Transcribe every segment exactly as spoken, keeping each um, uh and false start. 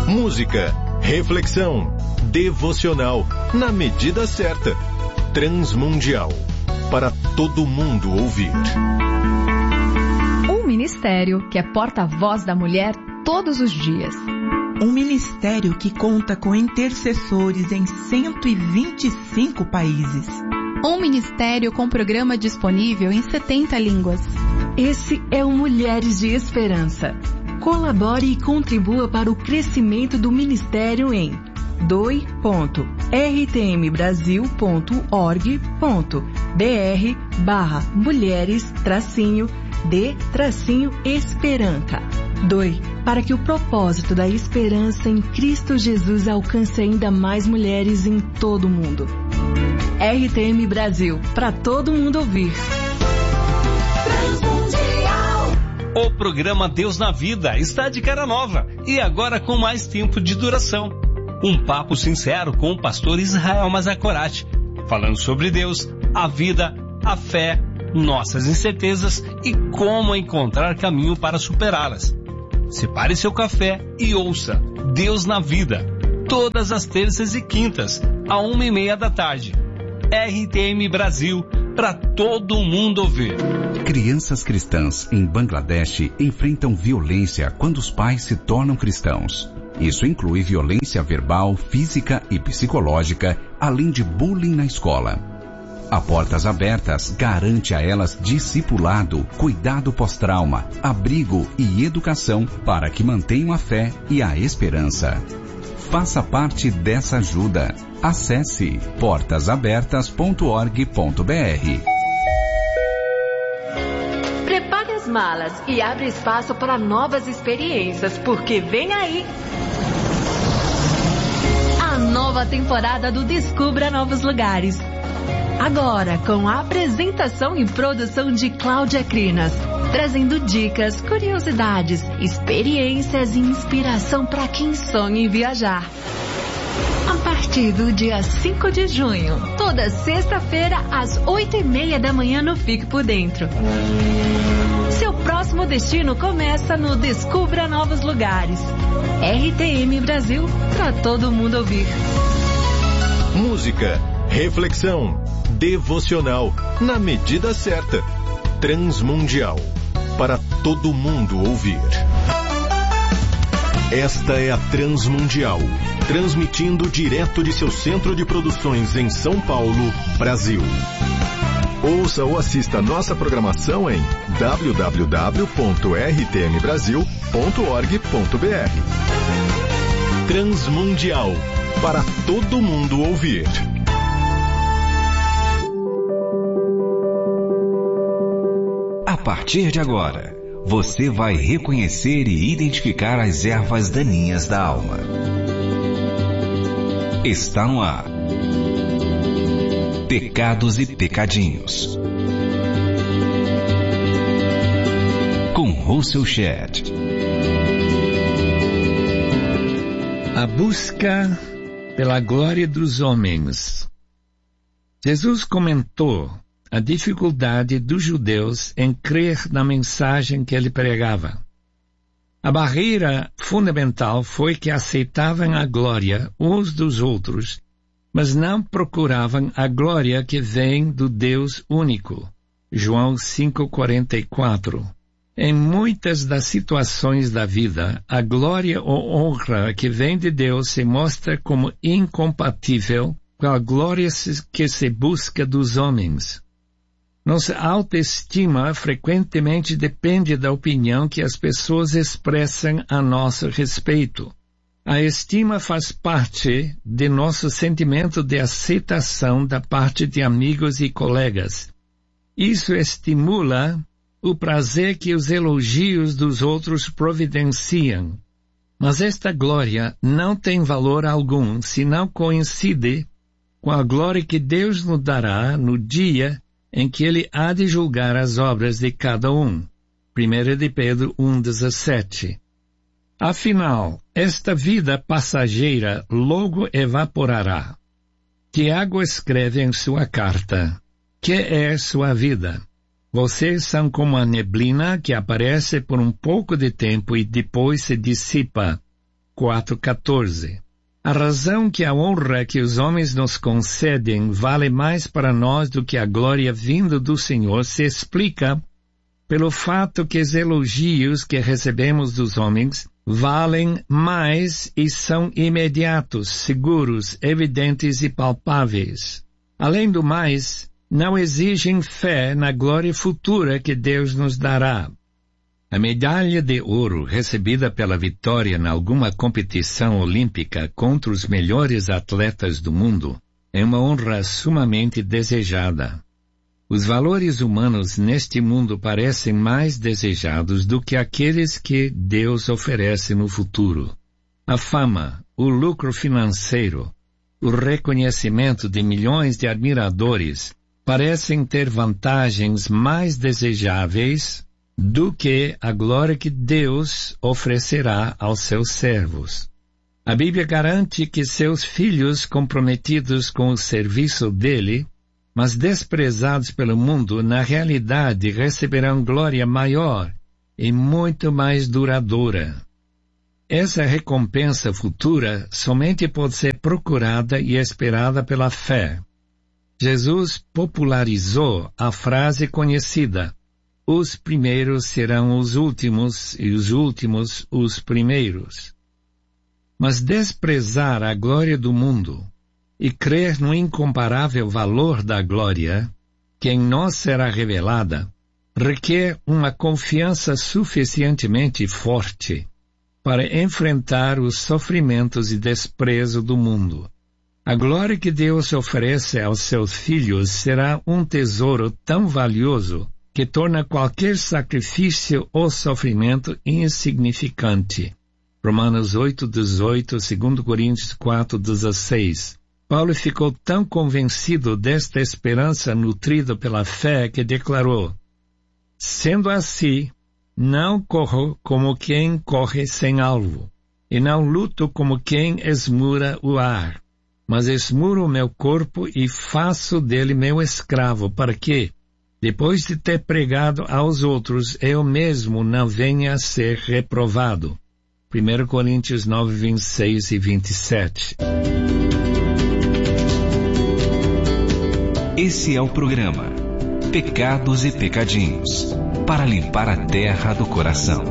Música, reflexão, devocional, na medida certa. Transmundial, para todo mundo ouvir. Um ministério que é porta-voz da mulher todos os dias. Um ministério que conta com intercessores em cento e vinte e cinco países. Um ministério com programa disponível em setenta línguas. Esse é o Mulheres de Esperança. Colabore e contribua para o crescimento do ministério em doe ponto r t m brasil ponto org ponto b r barra mulheres tracinho de tracinho esperança. Doe para que o propósito da esperança em Cristo Jesus alcance ainda mais mulheres em todo o mundo. R T M Brasil, para todo mundo ouvir. O programa Deus na Vida está de cara nova e agora com mais tempo de duração. Um papo sincero com o pastor Israel Mazakorati, falando sobre Deus, a vida, a fé, nossas incertezas e como encontrar caminho para superá-las. Separe seu café e ouça Deus na Vida, todas as terças e quintas, à uma e meia da tarde. R T M Brasil, para todo mundo ouvir. Crianças cristãs em Bangladesh enfrentam violência quando os pais se tornam cristãos. Isso inclui violência verbal, física e psicológica, além de bullying na escola. A Portas Abertas garante a elas discipulado, cuidado pós-trauma, abrigo e educação para que mantenham a fé e a esperança. Faça parte dessa ajuda. Acesse portas abertas ponto org ponto b r. Prepare as malas e abre espaço para novas experiências, porque vem aí a nova temporada do Descubra Novos Lugares. Agora, com a apresentação e produção de Cláudia Crinas, trazendo dicas, curiosidades, experiências e inspiração para quem sonha em viajar. A partir do dia cinco de junho, toda sexta-feira, às oito e meia da manhã no Fique por Dentro. Seu próximo destino começa no Descubra Novos Lugares. R T M Brasil, para todo mundo ouvir. Música, reflexão, devocional, na medida certa. Transmundial, para todo mundo ouvir. Esta é a Transmundial, transmitindo direto de seu centro de produções em São Paulo, Brasil. Ouça ou assista nossa programação em w w w ponto r t m brasil ponto org ponto b r. Transmundial, para todo mundo ouvir. A partir de agora, você vai reconhecer e identificar as ervas daninhas da alma. Está no ar. Pecados e Pecadinhos. Com Russell Shedd. A busca pela glória dos homens. Jesus comentou a dificuldade dos judeus em crer na mensagem que ele pregava. A barreira fundamental foi que aceitavam a glória uns dos outros, mas não procuravam a glória que vem do Deus único. João cinco, quarenta e quatro. Em muitas das situações da vida, a glória ou honra que vem de Deus se mostra como incompatível com a glória que se busca dos homens. Nossa autoestima frequentemente depende da opinião que as pessoas expressam a nosso respeito. A estima faz parte de nosso sentimento de aceitação da parte de amigos e colegas. Isso estimula o prazer que os elogios dos outros providenciam. Mas esta glória não tem valor algum se não coincide com a glória que Deus nos dará no dia em que ele há de julgar as obras de cada um. primeira de Pedro um, dezessete. Afinal, esta vida passageira logo evaporará. Tiago escreve em sua carta: que é sua vida? Vocês são como a neblina que aparece por um pouco de tempo e depois se dissipa. quatro, quatorze. A razão que a honra que os homens nos concedem vale mais para nós do que a glória vinda do Senhor se explica pelo fato que os elogios que recebemos dos homens valem mais e são imediatos, seguros, evidentes e palpáveis. Além do mais, não exigem fé na glória futura que Deus nos dará. A medalha de ouro recebida pela vitória em alguma competição olímpica contra os melhores atletas do mundo é uma honra sumamente desejada. Os valores humanos neste mundo parecem mais desejados do que aqueles que Deus oferece no futuro. A fama, o lucro financeiro, o reconhecimento de milhões de admiradores parecem ter vantagens mais desejáveis do que a glória que Deus oferecerá aos seus servos. A Bíblia garante que seus filhos comprometidos com o serviço dele, mas desprezados pelo mundo, na realidade receberão glória maior e muito mais duradoura. Essa recompensa futura somente pode ser procurada e esperada pela fé. Jesus popularizou a frase conhecida: os primeiros serão os últimos e os últimos os primeiros. Mas desprezar a glória do mundo e crer no incomparável valor da glória, que em nós será revelada, requer uma confiança suficientemente forte para enfrentar os sofrimentos e desprezo do mundo. A glória que Deus oferece aos seus filhos será um tesouro tão valioso que torna qualquer sacrifício ou sofrimento insignificante. Romanos oito, dezoito, dois Coríntios quatro, dezesseis. Paulo ficou tão convencido desta esperança nutrida pela fé que declarou: sendo assim, não corro como quem corre sem alvo, e não luto como quem esmura o ar, mas esmuro o meu corpo e faço dele meu escravo, para que, depois de ter pregado aos outros, eu mesmo não venha a ser reprovado. primeira Coríntios nove, vinte e seis e vinte e sete. Esse é o programa Pecados e Pecadinhos, para limpar a terra do coração.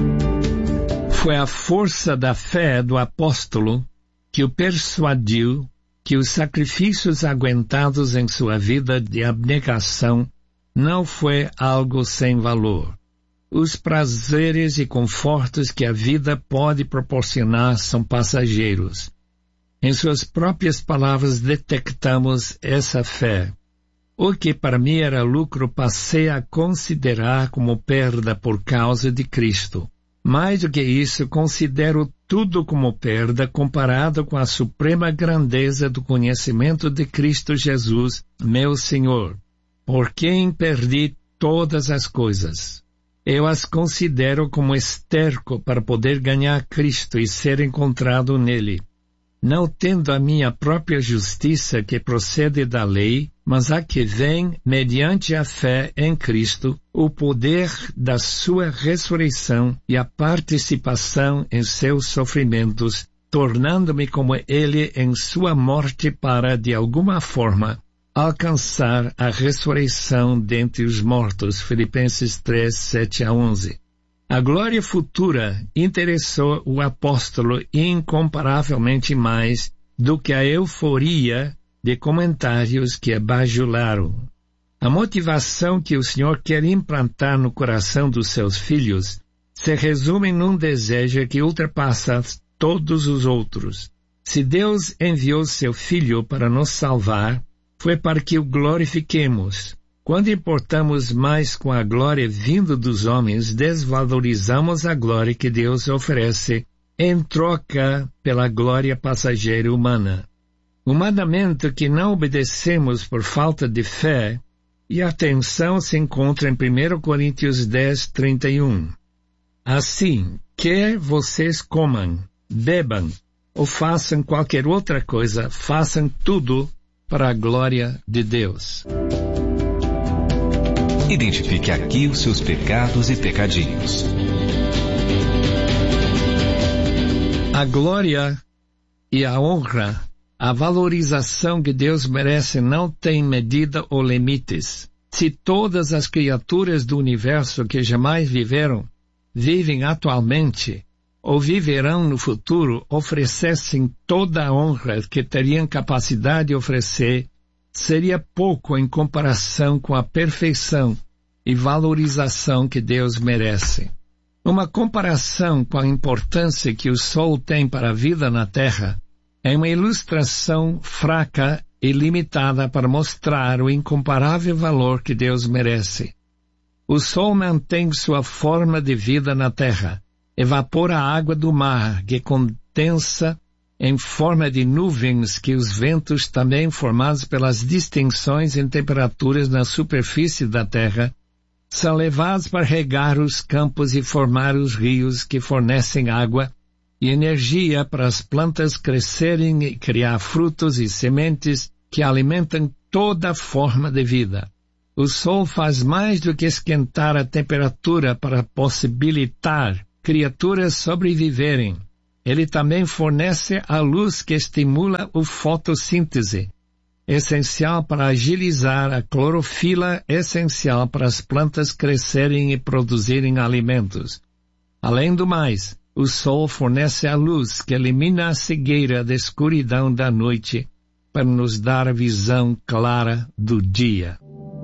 Foi a força da fé do apóstolo que o persuadiu que os sacrifícios aguentados em sua vida de abnegação não foi algo sem valor. Os prazeres e confortos que a vida pode proporcionar são passageiros. Em suas próprias palavras detectamos essa fé. O que para mim era lucro passei a considerar como perda por causa de Cristo. Mais do que isso, considero tudo como perda comparado com a suprema grandeza do conhecimento de Cristo Jesus, meu Senhor, por quem perdi todas as coisas. Eu as considero como esterco para poder ganhar Cristo e ser encontrado nele, não tendo a minha própria justiça que procede da lei, mas a que vem, mediante a fé em Cristo, o poder da sua ressurreição e a participação em seus sofrimentos, tornando-me como ele em sua morte para, de alguma forma, alcançar a ressurreição dentre os mortos. Filipenses três, sete a onze. A glória futura interessou o apóstolo incomparavelmente mais do que a euforia de comentários que bajularam. A motivação que o Senhor quer implantar no coração dos seus filhos se resume num desejo que ultrapassa todos os outros. Se Deus enviou seu Filho para nos salvar, foi para que o glorifiquemos. Quando importamos mais com a glória vindo dos homens, desvalorizamos a glória que Deus oferece em troca pela glória passageira humana. Um mandamento que não obedecemos por falta de fé, e a atenção se encontra em primeira Coríntios dez, trinta e um. Assim, quer vocês comam, bebam, ou façam qualquer outra coisa, façam tudo para a glória de Deus. Identifique aqui os seus pecados e pecadinhos. A glória e a honra, a valorização que Deus merece não tem medida ou limites. Se todas as criaturas do universo que jamais viveram, vivem atualmente, ou viverão no futuro, oferecessem toda a honra que teriam capacidade de oferecer, seria pouco em comparação com a perfeição e valorização que Deus merece. Uma comparação com a importância que o Sol tem para a vida na Terra é uma ilustração fraca e limitada para mostrar o incomparável valor que Deus merece. O Sol mantém sua forma de vida na Terra, evapora a água do mar, que condensa em forma de nuvens que os ventos, também formados pelas distinções em temperaturas na superfície da Terra, são levados para regar os campos e formar os rios que fornecem água e energia para as plantas crescerem e criar frutos e sementes que alimentam toda forma de vida. O Sol faz mais do que esquentar a temperatura para possibilitar criaturas sobreviverem. Ele também fornece a luz que estimula a fotossíntese, essencial para agilizar a clorofila, essencial para as plantas crescerem e produzirem alimentos. Além do mais, o Sol fornece a luz que elimina a cegueira da escuridão da noite para nos dar a visão clara do dia.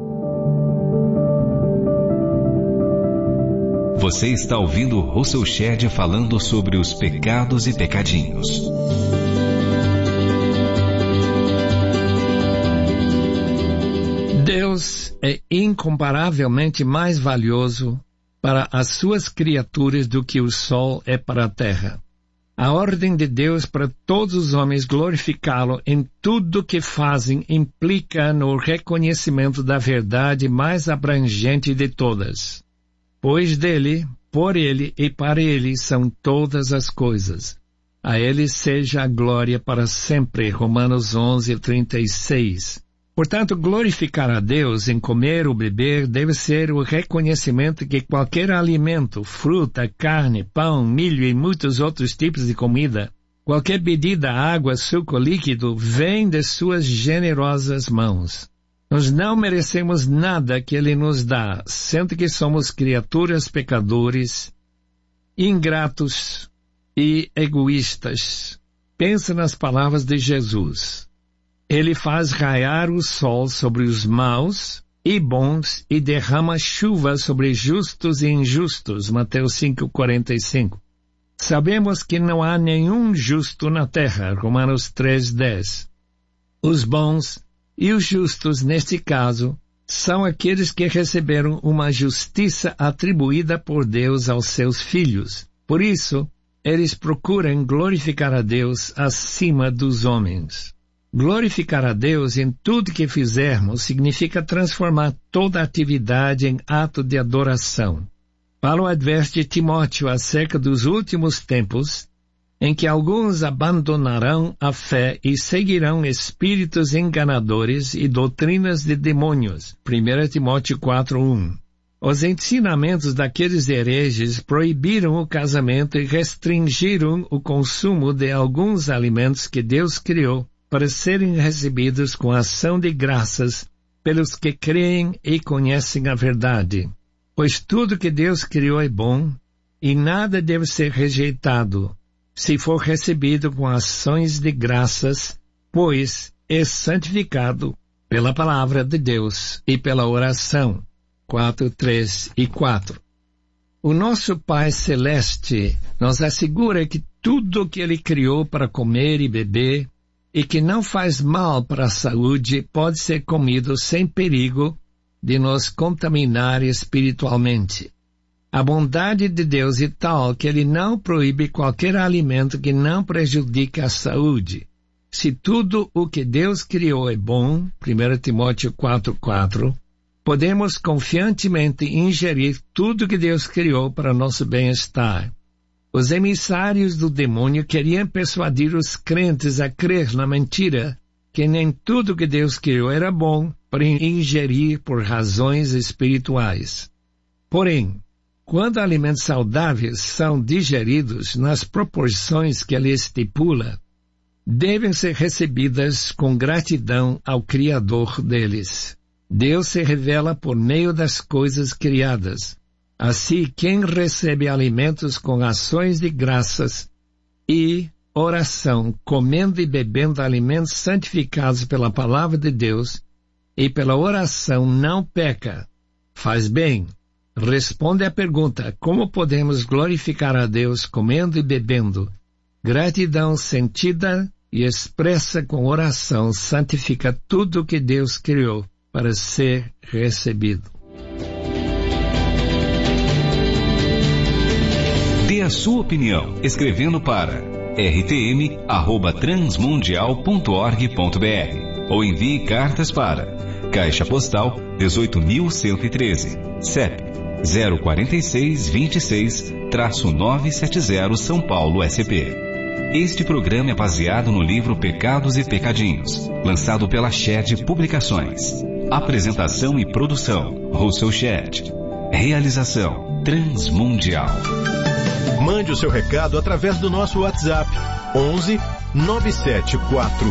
Você está ouvindo Russell Shedd falando sobre os pecados e pecadinhos. Deus é incomparavelmente mais valioso para as suas criaturas do que o Sol é para a Terra. A ordem de Deus para todos os homens glorificá-lo em tudo que fazem implica no reconhecimento da verdade mais abrangente de todas. Pois dele, por ele e para ele são todas as coisas. A ele seja a glória para sempre. Romanos onze, trinta e seis. Portanto, glorificar a Deus em comer ou beber deve ser o reconhecimento que qualquer alimento, fruta, carne, pão, milho e muitos outros tipos de comida, qualquer bebida, água, suco líquido, vem de suas generosas mãos. Nós não merecemos nada que Ele nos dá, sendo que somos criaturas pecadores, ingratos e egoístas. Pensa nas palavras de Jesus. Ele faz raiar o sol sobre os maus e bons e derrama chuva sobre justos e injustos. Mateus cinco, quarenta e cinco. Sabemos que não há nenhum justo na terra. Romanos três, dez. Os bons e os justos, neste caso, são aqueles que receberam uma justiça atribuída por Deus aos seus filhos. Por isso, eles procuram glorificar a Deus acima dos homens. Glorificar a Deus em tudo que fizermos significa transformar toda atividade em ato de adoração. Paulo adverte Timóteo acerca dos últimos tempos, em que alguns abandonarão a fé e seguirão espíritos enganadores e doutrinas de demônios. primeiro Timóteo quatro, um. Os ensinamentos daqueles hereges proibiram o casamento e restringiram o consumo de alguns alimentos que Deus criou para serem recebidos com ação de graças pelos que creem e conhecem a verdade. Pois tudo que Deus criou é bom, e nada deve ser rejeitado, se for recebido com ações de graças, pois é santificado pela palavra de Deus e pela oração. quatro, três e quatro. O nosso Pai Celeste nos assegura que tudo que Ele criou para comer e beber, e que não faz mal para a saúde, pode ser comido sem perigo de nos contaminar espiritualmente. A bondade de Deus é tal que Ele não proíbe qualquer alimento que não prejudique a saúde. Se tudo o que Deus criou é bom, primeiro Timóteo quatro, quatro, podemos confiantemente ingerir tudo que Deus criou para nosso bem-estar. Os emissários do demônio queriam persuadir os crentes a crer na mentira, que nem tudo que Deus criou era bom para ingerir por razões espirituais. Porém, Quando alimentos saudáveis são digeridos nas proporções que ele estipula, devem ser recebidas com gratidão ao Criador deles. Deus se revela por meio das coisas criadas. Assim, quem recebe alimentos com ações de graças e oração, comendo e bebendo alimentos santificados pela palavra de Deus e pela oração, não peca. Faz bem. Responde à pergunta: como podemos glorificar a Deus comendo e bebendo? Gratidão sentida e expressa com oração santifica tudo o que Deus criou para ser recebido. Dê a sua opinião escrevendo para r t m arroba transmundial ponto org ponto b r ou envie cartas para Caixa Postal dezoito mil cento e treze, C E P zero quatro seis dois seis, nove sete zero, São Paulo, S P. Este programa é baseado no livro Pecados e Pecadinhos, lançado pela Shed Publicações. Apresentação e produção, Russell Shed. Realização, Transmundial. Mande o seu recado através do nosso WhatsApp, onze nove sete quatro